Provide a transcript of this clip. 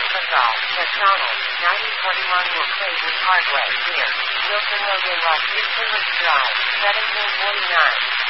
Pascal, McDonald, 9021 Will Clayton Parkway, near Wilson Logan West, East Village Drive, 1749.